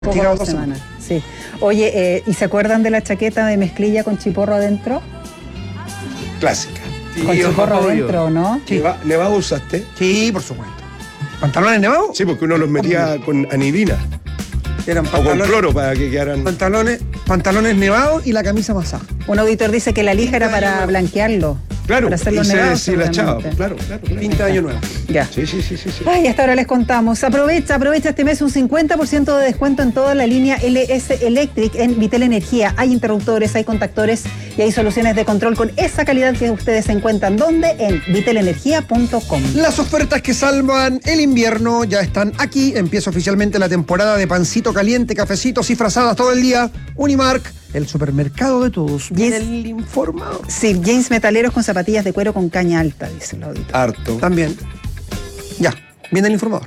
Tirado 2 semanas. Sí. Oye, ¿y se acuerdan de la chaqueta de mezclilla con chiporro adentro? Clásica. Sí, con chiporro adentro, ¿no? Sí. ¿Nevado usaste? Sí, por supuesto. ¿Pantalones nevados? Sí, porque uno los metía con anilina. Eran O con cloro para que quedaran. pantalones nevados y la camisa masada. Un auditor dice que la lija era para blanquearlo. Claro, para hacerlo y nevado. se la echaba. seguramente. Claro. Pinta de año nuevo. Ya. Sí. Ay, hasta ahora les contamos. Aprovecha este mes un 50% de descuento en toda la línea LS Electric en Vitel Energía. Hay interruptores, hay contactores y hay soluciones de control con esa calidad que ustedes encuentran. ¿Dónde? En vitelenergia.com. Las ofertas que salvan el invierno ya están aquí. Empieza oficialmente la temporada de pancito caliente, cafecitos y frazadas todo el día. Unimark, el supermercado de todos. Yes. El informado. Sí, jeans metaleros con zapatillas de cuero con caña alta, dice el auditor. Harto. También. Ya, viene el informador.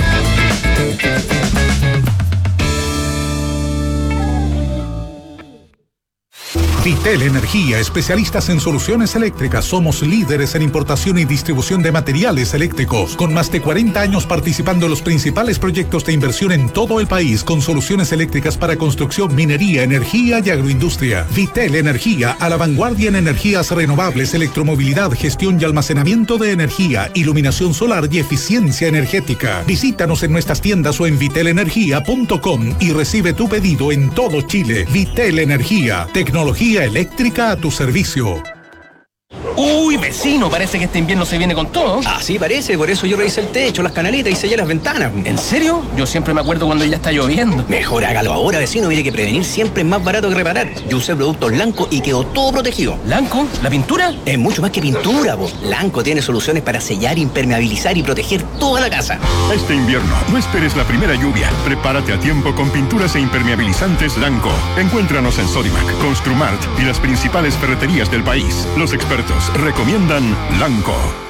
Vitel Energía, especialistas en soluciones eléctricas. Somos líderes en importación y distribución de materiales eléctricos, con más de 40 años participando en los principales proyectos de inversión en todo el país, con soluciones eléctricas para construcción, minería, energía y agroindustria. Vitel Energía, a la vanguardia en energías renovables, electromovilidad, gestión y almacenamiento de energía, iluminación solar y eficiencia energética. Visítanos en nuestras tiendas o en vitelenergia.com y recibe tu pedido en todo Chile. Vitel Energía, tecnología eléctrica a tu servicio. Uy, vecino, parece que este invierno se viene con todo. Ah, sí, parece, por eso yo revisé el techo, las canaletas y sellé las ventanas. ¿En serio? Yo siempre me acuerdo cuando ya está lloviendo. Mejor hágalo ahora, vecino, mire que prevenir siempre es más barato que reparar. Yo usé productos Lanco y quedó todo protegido. ¿Lanco? ¿La pintura? Es mucho más que pintura, po. Lanco tiene soluciones para sellar, impermeabilizar y proteger toda la casa. Este invierno, no esperes la primera lluvia. Prepárate a tiempo con pinturas e impermeabilizantes Lanco. Encuéntranos en Sodimac, Construmart y las principales ferreterías del país. Los expertos recomiendan Lanco.